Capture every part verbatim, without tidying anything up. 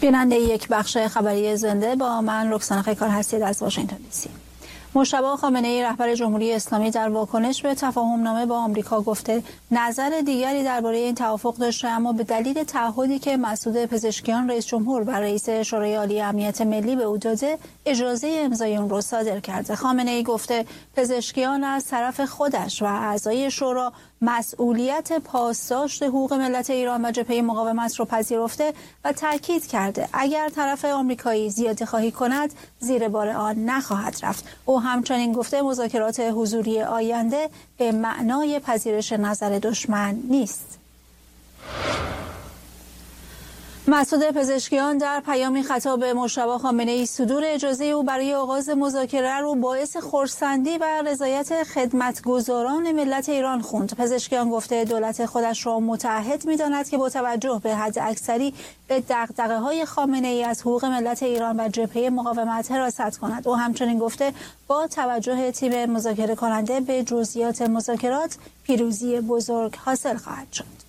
بیننده یک بخش خبری زنده با من رکسانا خیکار هستید از واشنگتن دی سی. مجتبی خامنه‌ای رهبر جمهوری اسلامی در واکنش به تفاهم‌نامه با آمریکا گفته نظر دیگری درباره این توافق داشته، اما به دلیل تعهدی که مسعود پزشکیان رئیس جمهور و رئیس شورای عالی امنیت ملی به او داده اجازه امضای اون را صادر کرده. خامنه‌ای گفته پزشکیان از طرف خودش و اعضای شورا مسئولیت پاسداشت حقوق ملت ایران و جبهه مقاومت را پذیرفته و تاکید کرده اگر طرف آمریکایی زیاده خواهی کند زیر بار آن نخواهد رفت. او همچنین گفته مذاکرات حضوری آینده به معنای پذیرش نظر دشمن نیست. مسعود پزشکیان در پیامی خطاب به مجتبی خامنه‌ای صدور اجازه او برای آغاز مذاکره رو باعث خرسندی و رضایت خدمتگزاران ملت ایران خوند. پزشکیان گفته دولت خودش را متعهد می‌داند که با توجه به حد اکثری به دغدغه‌های خامنه‌ای از حقوق ملت ایران و جبهه مقاومت حراست کند. او همچنین گفته با توجه تیم مذاکره کننده به جزئیات مذاکرات پیروزی بزرگ حاصل خواهد شد.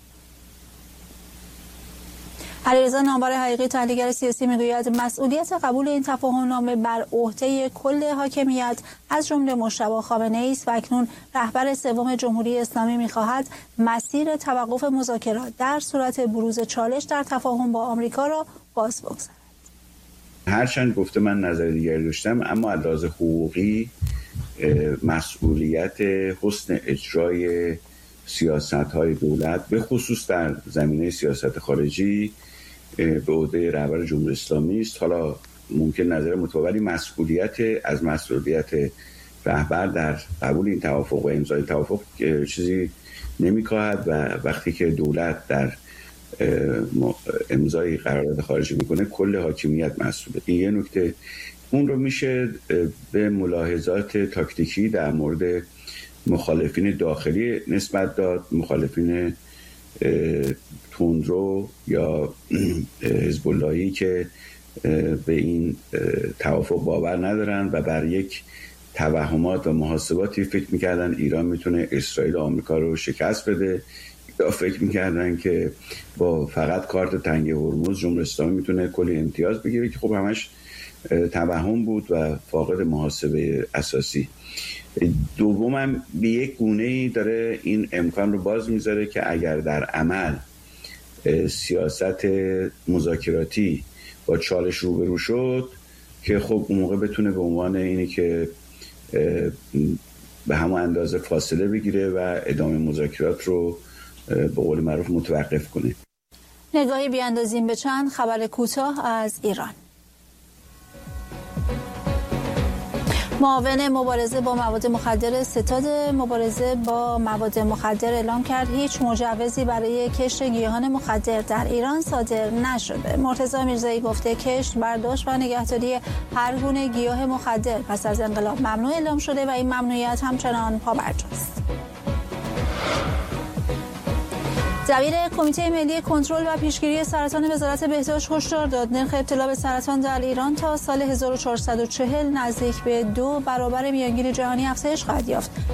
علیرضا نامور حقیقی تحلیلگر سیاسی میگوید مسئولیت قبول این تفاهم‌نامه بر عهده کل حاکمیت از جمله مجتبی خامنه‌ای است و اکنون رهبر سوم جمهوری اسلامی می‌خواهد مسیر توقف مذاکرات در صورت بروز چالش در تفاهم با آمریکا را باز بگذارد. هرچند گفته من نظر دیگری داشتم، اما از لحاظ حقوقی مسئولیت حسن اجرای سیاست‌های دولت به خصوص در زمینه سیاست خارجی به عهده رهبر جمهوری اسلامی است. حالا ممکن نظر متبادلی مسئولیت از مسئولیت رهبر در قبول این توافق و امضای توافق چیزی نمی‌کاهد و وقتی که دولت در امضای قرارداد خارجی میکنه کل حاکمیت مسئوله. این یه نکته. اون رو میشه به ملاحظات تاکتیکی در مورد مخالفین داخلی نسبت داد، مخالفین تندرو یا حزب اللهی که به این توافق باور ندارن و بر یک توهمات و محاسباتی فکر میکردن ایران میتونه اسرائیل و آمریکا رو شکست بده، یا فکر میکردن که با فقط کارت تنگ هرمز جمهوری اسلامی میتونه کلی امتیاز بگیره که خب همش توهم بود و فاقد محاسبه اساسی. دومم به یک گونه‌ای داره این امکان رو باز میذاره که اگر در عمل سیاست مذاکراتی با چالش روبرو شد که خب اون موقع بتونه به عنوان اینی که به همون اندازه فاصله بگیره و ادامه مذاکرات رو به قول معروف متوقف کنه. نگاهی بیاندازیم به چند خبر کوتاه از ایران. معاون مبارزه با مواد مخدر ستاد مبارزه با مواد مخدر اعلام کرد هیچ مجوزی برای کشت گیاهان مخدر در ایران صادر نشده. مرتضی میرزایی گفته کشت، برداشت و نگهداری هر گونه گیاه مخدر پس از انقلاب ممنوع اعلام شده و این ممنوعیت همچنان پابرجاست. دبیر کمیته ملی کنترل و پیشگیری سرطان وزارت بهداشت هشدار داد نرخ ابتلا به سرطان در ایران تا سال هزار و چهارصد و چهل نزدیک به دو برابر میانگین جهانی افزایش خواهد یافت.